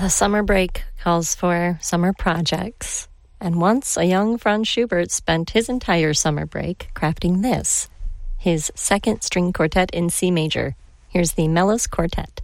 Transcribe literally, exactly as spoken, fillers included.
The summer break calls for summer projects. And once a young Franz Schubert spent his entire summer break crafting this, his second string quartet in C major. Here's the Melos Quartet.